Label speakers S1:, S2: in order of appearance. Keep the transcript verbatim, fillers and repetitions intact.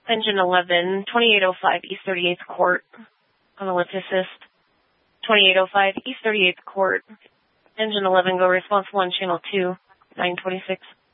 S1: Engine eleven, twenty-eight oh five East thirty-eighth Court on the lift assist. twenty-eight oh five East thirty-eighth Court. Engine eleven, go response one, channel two, nine twenty-six.